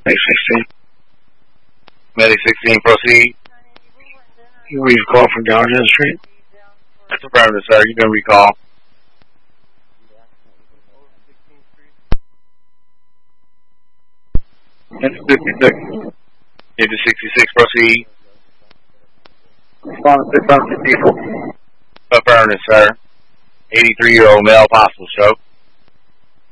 Medic 16. Medic 16, proceed. You recall from Darden Street? That's affirmative, sir. You can recall. That's 56. Into 66, proceed. Respond to 650 people. Affirmative, sir. 83-year-old male, possible stroke.